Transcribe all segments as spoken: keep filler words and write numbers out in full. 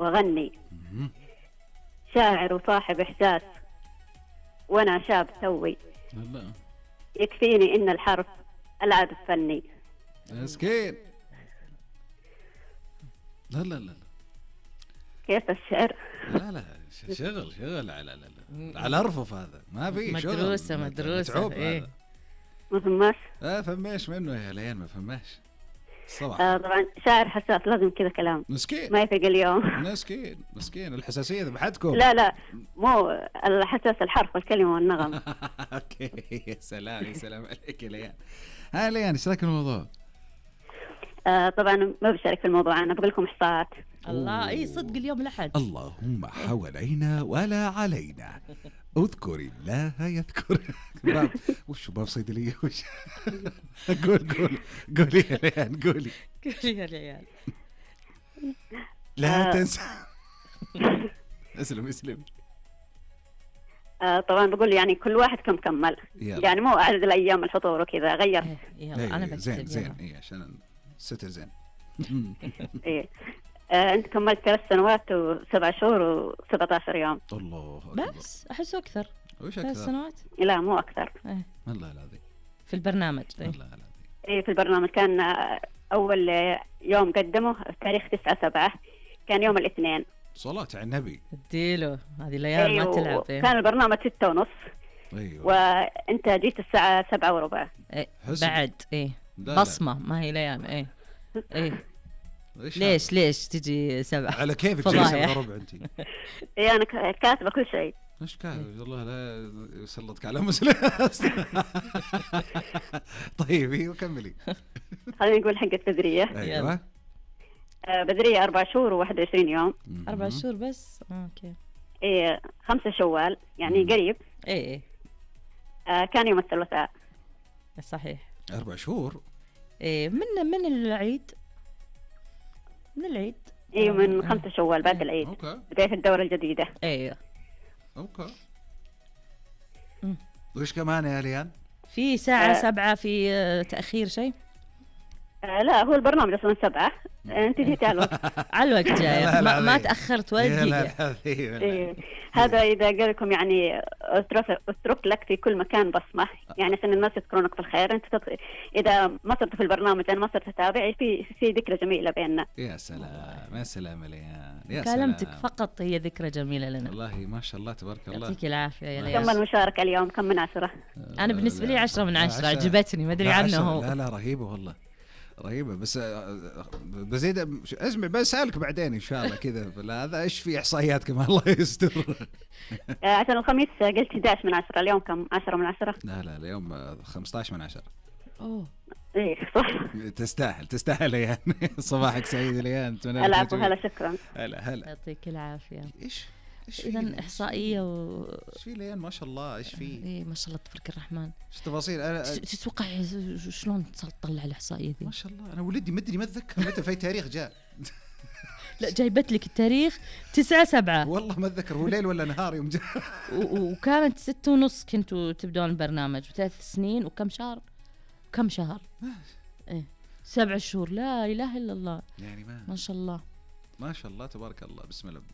وأغني، شاعر وصاحب إحساس وأنا شاب توي، يكفيني إن الحرف ألعب فني. مسكين. لا لا لا كيف الشعر؟ لا لا شغل شغل على لا على أرفف، هذا ما في شغل، مدروسة مدروسة. إيه ما فماش؟ اه فماش منه يا ليان، ما فماش صراحة. آه طبعا شاعر حساس، لازم كذا كلام. مسكين ما يفق اليوم. مسكين مسكين، الحساسية ذبحتكم. لا لا مو الحساس، الحرف والكلمة والنغم. اوكي يا سلام يا سلام عليك يا ليان. ها ليان ايش رايك في الموضوع؟ آه طبعا ما بشارك في الموضوع، انا بقول لكم احصاءات. الله اي صدق اليوم الاحد. اللهم حوالينا ولا علينا، اذكر الله يذكر. باب وش باب صيدليه وش؟ قول قول قولي يا ليان، قولي قولي يا ليان. لا تنسى. اسلم اسلم. آه طبعا بقول يعني كل واحد كم كمل، يعني مو عدد الايام الفطور وكذا غيرت. يلا انا زين زين اي عشان ستة زين. ايه آه انت كملت ثلاث سنوات وسبع شهور وسبعة عشر يوم. الله بس احسه اكثر. وش اكثر؟ ثلاث سنوات؟ لا مو اكثر. ايه. والله العظيم في البرنامج. ايه والله العظيم. ايه في البرنامج كان اول يوم قدمه تاريخ تسعة سبعة، كان يوم الاثنين. صلاة على النبي. اديله هذه ليال. أيوه ما تلعب. إيه. كان البرنامج ستة ونص. ايوه وانت جيت الساعة سبعة وربع. إيه. بعد ايه لا بصمة لا. ما هي ليال. ايه ايه ليش ليش تجي سبعة على كيفك تجي سبعة وربع انت؟ ايه انا كاتبة كل شيء. ايش كاتب؟ والله لا يسلطك على مسلم. طيب ايوه كملي. خلينا نقول حقة بدرية. ايوه آه بدرية أربع شهور وواحد وعشرين يوم. أربع شهور بس. آه، اوكي. ايه خمسة شوال يعني قريب. ايه آه كان يوم الثلاثاء. صحيح. أربع شهور. ايه من من العيد. من العيد. ايه من خمسة شوال بعد العيد. اوكي. بداية الدورة الجديدة. ايوه. اوكي. وش كمان يا ليان؟ في ساعة آه. سبعة في آه تأخير شيء؟ آه لا هو البرنامج أصلا سبعة. آه انت جيتي على الوقت. على الوقت جاي. ما, ما تأخرت ولا دقيقة. إيه. هذا إذا قال لكم يعني اترك لك في كل مكان بصمة، يعني عشان الناس يذكرونك في الخير. انت تط... اذا ما صرت في البرنامج انا ما صرت اتابع، في في ذكرى جميلة بيننا. يا سلام يا سلام ليان، يا كلمتك فقط هي ذكرى جميلة لنا. والله ما شاء الله تبارك الله. يعطيك العافية يا ليان. كم المشاركة اليوم؟ كم من عشرة؟ انا بالنسبة لي عشرة من عشرة. عجبتني ما ادري عنه هو. لا لا رهيبة والله رهيبة. بس بزيد اسمع بسألك بعدين ان شاء الله كذا. هذا ايش في احصائيات كمان الله يستر. عشان الخميس قلت أحد عشر من عشرة، اليوم كم؟ عشرة من عشرة. لا لا اليوم خمسة عشر من عشرة. اوه ايه صح. تستاهل تستاهل يا صباحك سعيد ليان. العفو. هلا شكرا. هلا هلا يعطيك العافية. ايش إذا إحصائية و ايش في ليان؟ ما شاء الله ايش في؟ ايه ما شاء الله تبارك الرحمن. ايش تفاصيل؟ انا تتوقع شلون تطلع الإحصائية ذي؟ ما شاء الله انا ولدي مدري ما اتذكر متى في تاريخ جاء. لا جايبت لك التاريخ تسعة سبعة. والله ما اتذكر هو ليل ولا نهار يوم جاء. وكانت ستة ونص كنتوا تبدون البرنامج، وثلاث سنين وكم شهر؟ كم شهر؟ ايه سبع شهور. لا اله الا الله. يعني ما ما شاء الله ما شاء الله تبارك الله. بسم الله.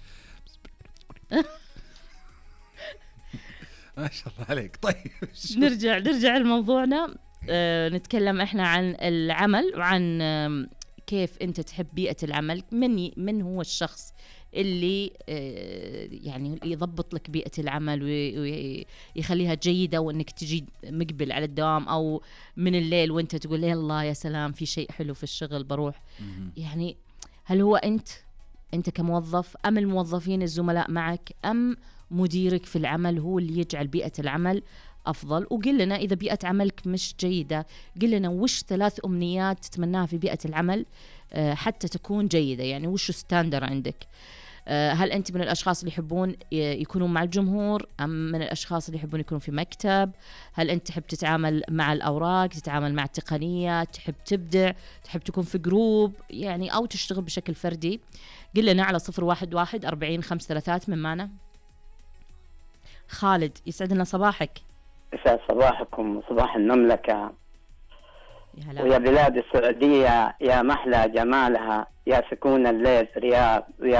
ما شاء الله عليك. طيب نرجع نرجع لموضوعنا. آه نتكلم احنا عن العمل وعن آه كيف انت تحب بيئة العمل. من من هو الشخص اللي آه يعني يضبط لك بيئة العمل ويخليها جيدة، وانك تجي مقبل على الدوام او من الليل وانت تقول يلا يا سلام في شيء حلو في الشغل بروح. يعني هل هو انت انت كموظف، ام الموظفين الزملاء معك، ام مديرك في العمل هو اللي يجعل بيئة العمل أفضل؟ وقل لنا إذا بيئة عملك مش جيدة، قل لنا وش ثلاث أمنيات تتمناها في بيئة العمل حتى تكون جيدة. يعني وش ستاندر عندك؟ هل أنت من الأشخاص اللي يحبون يكونون مع الجمهور، أم من الأشخاص اللي يحبون يكونوا في مكتب؟ هل أنت تحب تتعامل مع الأوراق، تتعامل مع التقنية، تحب تبدع، تحب تكون في جروب يعني، أو تشتغل بشكل فردي؟ قل لنا على صفر واحد واحد أربعين خمس ثلاثات. من معنا خالد. يسعد لنا صباحك. يسعد صباحكم وصباح المملكة يا ويا بلاد السعودية، يا محلى جمالها، يا سكون الليل رياض، ويا